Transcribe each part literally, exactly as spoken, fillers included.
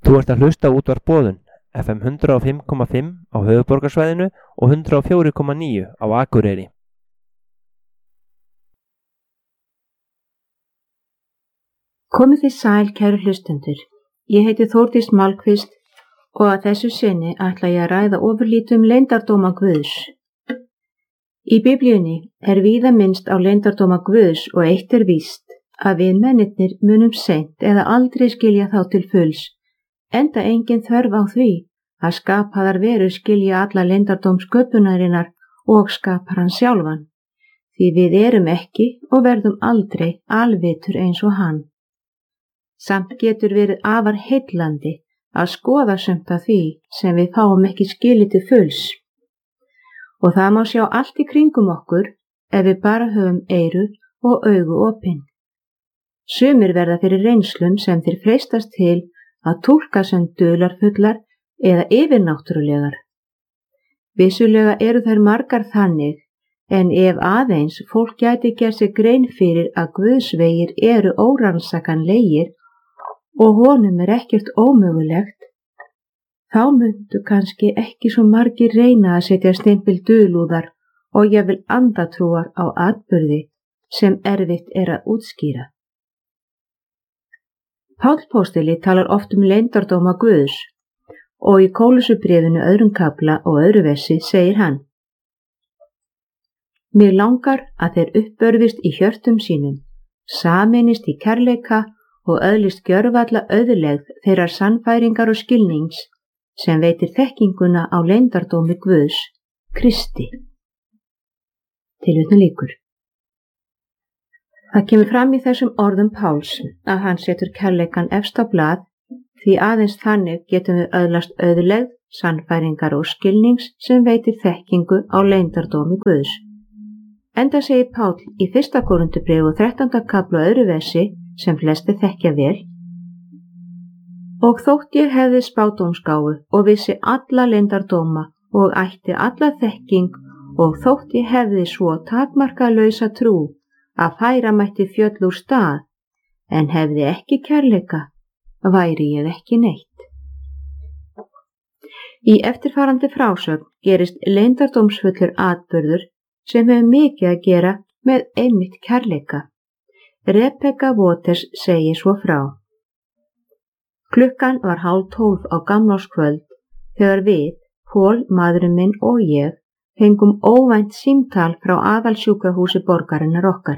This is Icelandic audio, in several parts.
Þú ert að hlusta á Útvarp Boðun, F M hundrað og fimm komma fimm á höfuðborgarsvæðinu og hundrað og fjögur komma níu á Akureyri. Komið þið sæl, kæru hlustendur. Ég heiti Þórdís Málkvist og að þessu sinni ætla ég að ræða ofurlítið um leyndardóma Guðs. Í Biblíunni er víða minnst á leyndardóma Guðs og eitt er víst að við mennirnir munum seint eða aldrei skilja þá til fulls, enda engin þörf á því að skapaðar verur skilja alla leyndardóm sköpunarinnar og skapar hann sjálfan, því við erum ekki og verðum aldrei alvitur eins og hann. Samt getur verið afar heillandi að skoða sumt af því sem við fáum ekki skilið til fulls. Og það má sjá allt í kringum okkur ef við bara höfum eyru og augu opin. Sumir verða fyrir reynslum sem þeir freistast til að túlka sem dularfullar eða yfirnáttúrulegar. Vissulega eru þær margar þannig, en ef aðeins fólk gæti gert sér grein fyrir að Guðsvegir eru órannsakanlegir og honum er ekkert ómögulegt, þá myndu kannski ekki svo margir reyna að setja stempil dulúðar og jafnvel andatrúar á atburði sem erfitt er að útskýra. Páll póstili talar oft um leyndardóma Guðs og í Kólussubréfinu öðrum kafla og öðru versi segir hann: Mér langar að þeir uppörfist í hjörtum sínum, sameinist í kærleika og öðlist gjörvalla auðlegð þeirrar sannfæringar og skilnings sem veitir þekkinguna á leyndardómi Guðs, Kristi. Tilvitnun lýkur. Það kemur fram í þessum orðum Páls að hann setur kærleikan efst á blað, því aðeins þannig getum við öðlast auðlegð, sannfæringar og skilnings sem veitir þekkingu á leyndardómi Guðs. Enda segir Páll í fyrsta Korinthubréfi og þrettánda kafla og öðru versi sem flesti þekkja vel: Og þótt ég hefði spádómsgáfu og vissi alla leyndardóma og ætti alla þekking og þótt ég hefði svo takmarkalausa trú að færa mætti fjöll úr stað, en hefði ekki kærleika, væri ég ekki neitt. Í eftirfarandi frásögn gerist leyndardómsfullur atburður sem hefur mikið að gera með einmitt kærleika. Rebekka Waters segir svo frá: Klukkan var hálf tólf á gamlárskvöld þegar við, Pól, maðurinn minn og ég, fengum óvænt símtal frá aðalsjúkrahúsi borgarinnar okkar.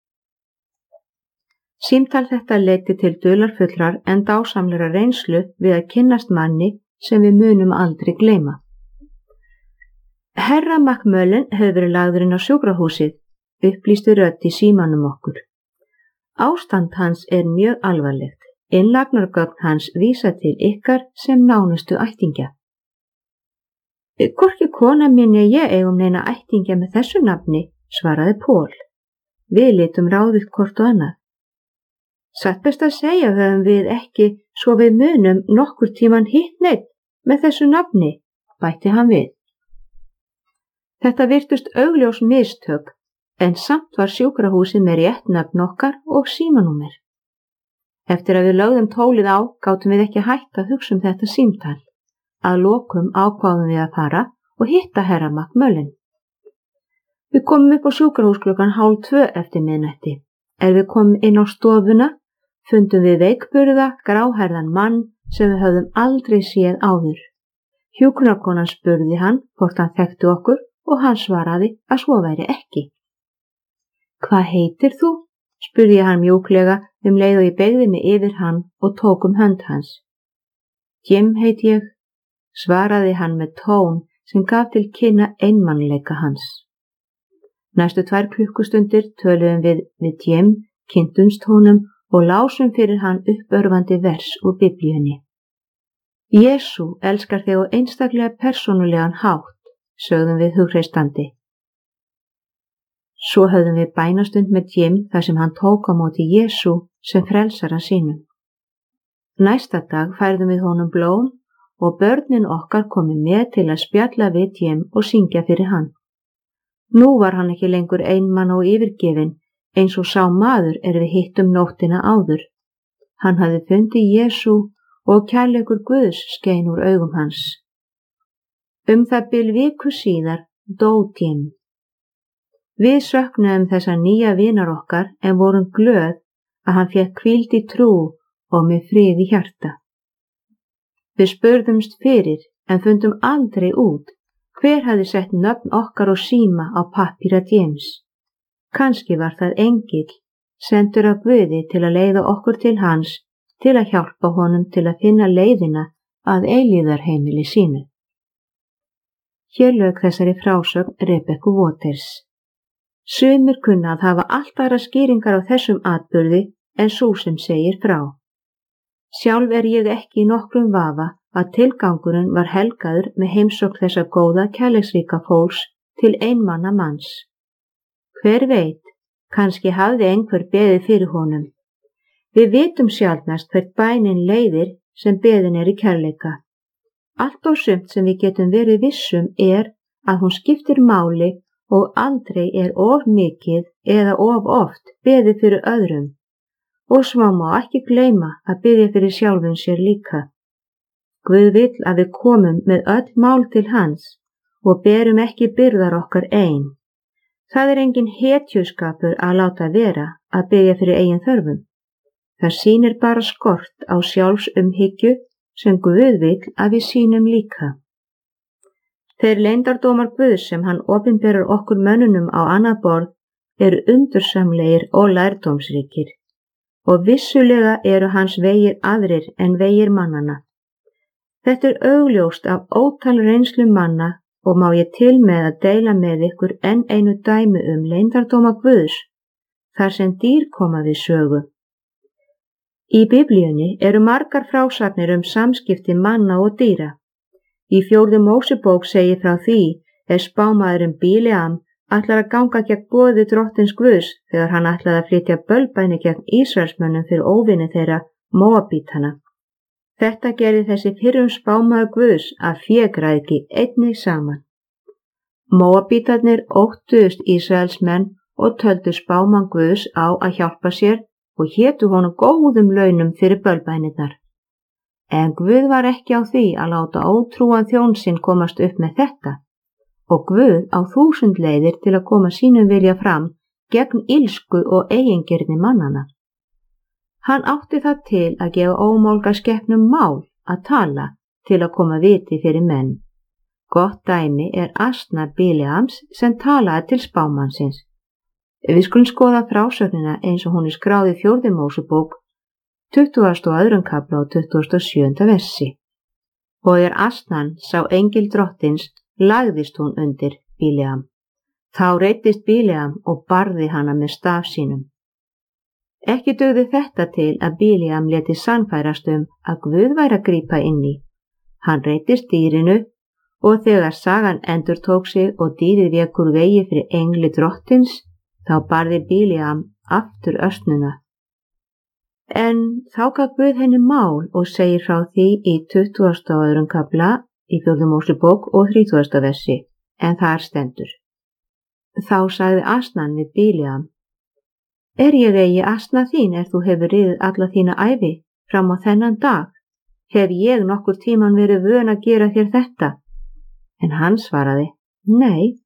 Símtal þetta leiddi til dularfullrar en dásamlegra reynslu við að kynnast manni sem við munum aldrei gleyma. Herra McMullen hefur verið lagður inn á sjúkrahúsið, upplýsti rödd í símanum okkur. Ástand hans er mjög alvarlegt. Innlagnargögn hans vísa til ykkar sem nánustu ættingja. Hvorki kona mín og ég eigum neina ættingja með þessu nafni, svaraði Pól. Við litum ráðið hvort og annað. Satt best að segja höfum við ekki svo við munum nokkur tíman hitt neitt með þessu nafni, bætti hann við. Þetta virtust augljós mistök, en samt var sjúkrahúsið með rétt nafn okkar og símanúmer. Eftir að við lögðum tólið á, gátum við ekki hætt að hugsa um þetta símtal. Að lokum ákváðum við að fara og hitta herra McMullen. Við komum upp á sjúkrahús klukkan hálf tvö eftir miðnætti. Er við komum inn á stofuna, fundum við veikburða, gráhærðan mann sem við höfðum aldrei séð áður. Hjúkrunarkonan spurði hann hvort hann þekkti okkur og hann svaraði að svo væri ekki. Hvað heitir þú? Spurði hann mjúklega um leið og ég beygði mig yfir hann og tók um hönd hans. Jim heit ég, svaraði hann með tón sem gaf til kynna einmannleika hans. Næstu tvær klukkustundir töluðum við við Jim, kynntumst honum og lásum fyrir hann uppörvandi vers úr Biblíunni. Jesú elskar þig á einstaklega persónulegan hátt, sögðum við hugreistandi. Svo höfðum við bænastund með Jim þar sem hann tók á móti Jesú sem frelsara sínum. Næsta dag færðum við honum blóm og börnin okkar komu með til að spjalla við Jim og syngja fyrir hann. Nú var hann ekki lengur einmann og yfirgefinn eins og sá maður er við hittum nóttina áður. Hann hafði fundið Jesú og kærleikur Guðs skein úr augum hans. Um það bil viku síðar dó Jim. Við söknuðum þessa nýja vinar okkar en vorum glöð að hann fékk hvíld í trú og með frið í hjarta. Við spurðumst fyrir en fundum aldrei út hver hafði sett nöfn okkar og síma á pappíra James. Kannski var það engill, sendur af Guði til að leiða okkur til hans, til að hjálpa honum til að finna leiðina að eilífðarheimili sínu. Hér lauk þessari frásögn Rebekku Waters. Sumir kunna að hafa allt aðra skýringar á þessum atburði en sú sem segir frá. Sjálf er ég ekki í nokkrum vafa að tilgangurinn var helgaður með heimsókn þessa góða kærleiksríka fólks til einmanna manns. Hver veit, kannski hafði einhver beðið fyrir honum. Við vitum sjaldnast hvert bænin leiðir sem beðin er í kærleika. Allt og sumt sem við getum verið vissum er að hún skiptir máli og aldrei er of mikið eða of oft beðið fyrir öðrum. Og svo má ekki gleyma að biðja fyrir sjálfum sér líka. Guð vill að við komum með öll mál til hans og berum ekki byrðar okkar ein. Það er engin hetjuskapur að láta vera að biðja fyrir eigin þörfum. Það sýnir bara skort á sjálfsumhyggju sem Guð vill að við sýnum líka. Þeir leyndardómar Guðs sem hann opinberar okkur mönnunum á annað borð eru undursamlegir og lærdómsríkir. Og vissulega eru hans vegir aðrir en vegir mannana. Þetta er augljóst af ótal reynslu manna og má ég til með að deila með ykkur enn einu dæmi um leyndardóma Guðs, þar sem dýr koma við sögu. Í Biblíunni eru margar frásagnir um samskipti manna og dýra. Í fjórðu Mósebók segir frá því er spámaðurinn Bileam ætlar að ganga gegn boði drottins Guðs þegar hann ætlaði að flytja bölbæni gegn Ísraelsmönnum fyrir óvini þeirra Móabítana. Þetta gerði þessi fyrrum spámaður Guðs að fégræðgi einnig saman. Móabítarnir óttuðust Ísraelsmenn og töldu spámann Guðs á að hjálpa sér og hétu honum góðum launum fyrir bölbænirnar. En Guð var ekki á því að láta ótrúan þjón sinn komast upp með þetta. Og Guð á þúsund leiðir til að koma sínum vilja fram gegn ilsku og eigingirni mannana. Hann átti það til að gefa ómálga skepnum mál að tala til að koma viti fyrir menn. Gott dæmi er asna Bileams sem talaði til spámannsins. Við skulum skoða frásögnina eins og hún er skráð í fjórðu Mósebók, tuttugasta og öðrum kafla og tuttugasta og sjöunda versi. Og er asnan sá engil drottins, lagðist hún undir Bileam. Þá reiddist Bileam og barði hana með staf sínum. Ekki dugði þetta til að Bileam léti sannfærast um að Guð væri að grípa inn í. Hann reiddist dýrinu og þegar sagan endurtók sig og dýrið vék úr vegi fyrir engli drottins, þá barði Bileam aftur ösnuna. En þá gaf Guð henni mál og segir frá því í tuttugasta og öðrum kafla í fjórðu Mósebók og þrítugasta versi, en þar stendur. Þá sagði asnan við Bileam: Er ég eigi asna þín er þú hefur riðið alla þína ævi fram á þennan dag? Hef ég nokkur tíman verið vön að gera þér þetta? En hann svaraði: Nei.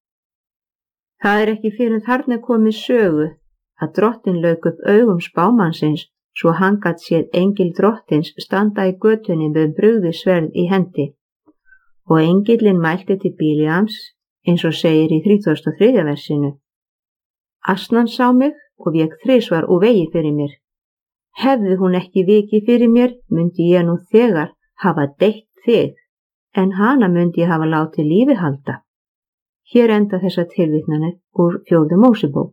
Það er ekki fyrir þarna komið sögu að drottin lauk upp augum spámannsins svo hann gat séð engil drottins standa í götunni með brugðið sverð í hendi. Og engillinn mælti til Bileams, eins og segir í þrítugasta og þriðja versinu: Asnan sá mig og vék þrisvar úr vegi fyrir mér. Hefði hún ekki vikið fyrir mér, myndi ég nú þegar hafa deytt þig, en hana myndi ég hafa látið lífi halda. Hér enda þessar tilvitnanir úr fjórðu Mósebók.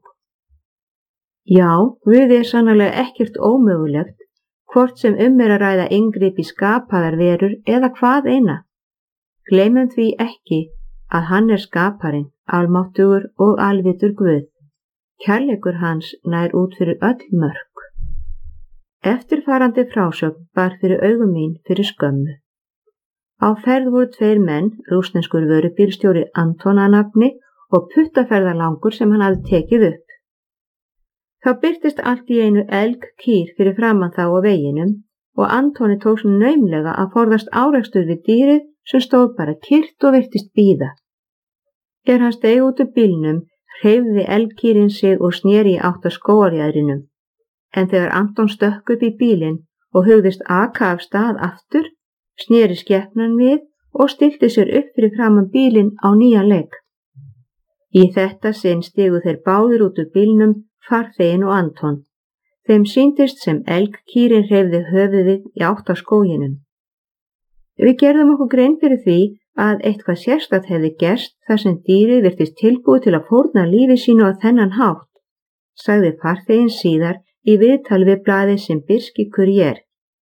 Já, Guði er sannarlega ekkert ómögulegt, hvort sem um er að ræða inngrip í skapaðar verur eða hvað eina. Gleymum því ekki að hann er skaparinn, almáttugur og alvitur Guð. Kærleikur hans nær út fyrir öll mörk. Eftirfarandi frásögn bar fyrir augum mín fyrir skömmu. Á ferð voru tveir menn, rússneskur vörubílstjóri Anton að nafni og puttaferðalangur sem hann hafði tekið upp. Þá birtist allt í einu elg kýr fyrir framan þá á veginum, og Antoni tók naumlega að forðast árekstur við dýrið sem stóð bara kyrrt og virtist bíða. Er hann steig út úr bílnum, hreyfði elgkýrin sig og sneri í átt að skógarjaðrinum. En þegar Anton stökk upp í bílinn og hugðist aka af stað aftur, sneri skepnan við og stillti sér upp fyrir framan bílinn á nýjan leik. Í þetta sinn stigu þeir báðir út úr bílnum, farþeginn og Anton. Þeim sýndist sem elgkýrin hreyfði höfuðið í átt að skóginum. Við gerðum okkur grein fyrir því að eitthvað sérstakt hefði gerst þar sem dýrið virtist tilbúið til að fórna lífi sínu á þennan hátt, sagði farþeginn síðar í viðtali við blaðið sem Birski Courier.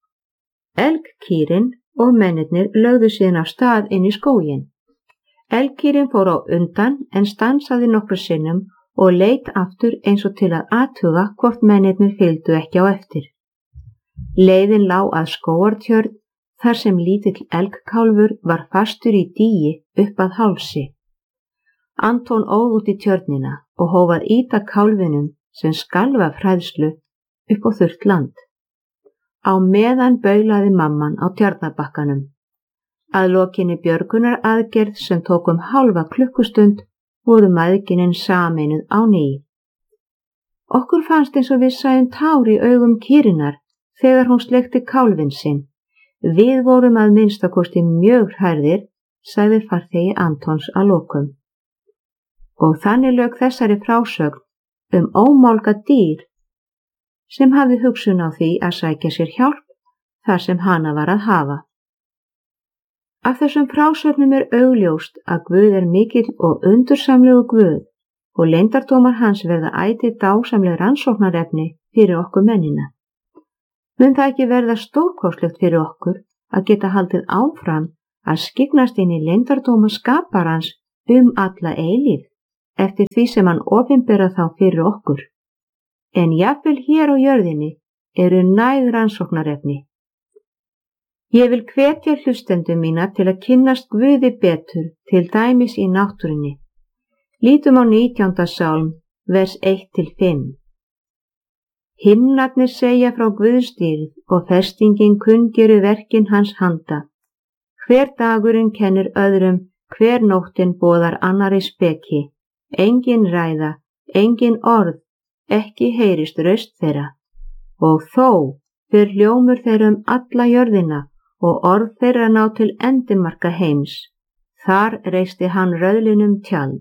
Elgkýrin og mennirnir lögðu síðan af stað inn í skóginn. Elgkýrin fór á undan en stansaði nokkru sinnum og leit aftur eins og til að athuga hvort mennirnir fylgdu ekki á eftir. Leiðin lá að skógartjörn þar sem lítill elgkálfur var fastur í dýi upp að hálsi. Anton óð út í tjörnina og hóf að ýta kálfinum sem skalf af hræðslu upp á þurrt land. Á meðan baulaði mamman á tjarnabakkanum. Að lokinni björgunar aðgerð sem tók um hálfa klukkustund voru mæðginin sameinuð á ný. Okkur fannst eins og við sæjum tár í augum kýrinnar þegar hún sleikti kálfin sinn. Við vorum að minnstakosti mjög hrærðir, sagði farþegi Antons að lokum. Og þannig lauk þessari frásögn um ómálga dýr sem hafði hugsun á því að sækja sér hjálp þar sem hana var að hafa. Af þessum frásögnum er augljóst að Guð er mikill og undursamlegu Guð og leyndardómar hans verða ætíð dásamleg rannsóknarefni fyrir okkur mennina. Mun það ekki verða stórkostlegt fyrir okkur að geta haldið áfram að skyggnast inn í leyndardóma skaparans um alla eilífð eftir því sem hann opinbera þá fyrir okkur. En jafnvel hér á jörðinni eru næg rannsóknarefni. Ég vil hvetja hlustendur mína til að kynnast Guði betur, til dæmis í náttúrunni. Lítum á nítjánda sálm, vers eitt til fimm. Himnarnir segja frá Guðsdýrð og festingin kunngerir verkin hans handa. Hver dagurinn kennir öðrum, hver nóttin boðar annari speki. Engin ræða, engin orð, ekki heyrist raust þeirra. Og þó fer hljómur þeirra um alla jörðina og orð þeirra ná til endimarka heims. Þar reisti hann rauðlinum tjald.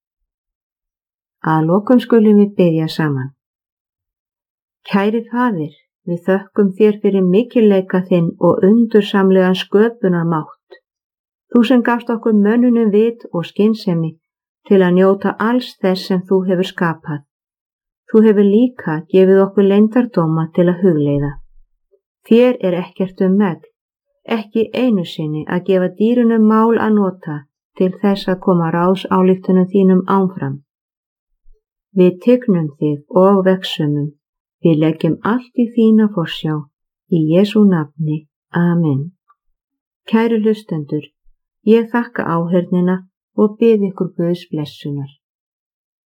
Að lokum skulum við biðja saman. Kæri Faðir, við þökkum þér fyrir mikilleika þinn og undursamlegan sköpunarmátt. Þú sem gafst okkur mönnunum vit og skynsemi til að njóta alls þess sem þú hefur skapað. Þú hefur líka gefið okkur leyndardóma til að hugleiða. Þér er ekkert um megn, ekki einu sinni að gefa dýrunum mál að nota til þess að koma ráðsályktunum þínum áfram. Við tignum þig og vexumum. Við leggjum allt í þína forsjá, í Jesú nafni. Amen. Kæru hlustendur, ég þakka áheyrnina og bið ykkur Guðs blessunar.